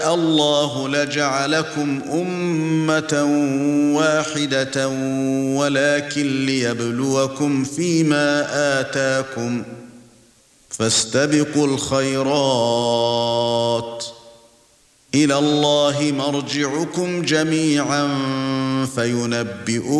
الله لجعلكم أمة واحدة ولكن ليبلوكم فيما آتاكم فاستبقوا الخيرات إلى الله مرجعكم جميعا فينبئكم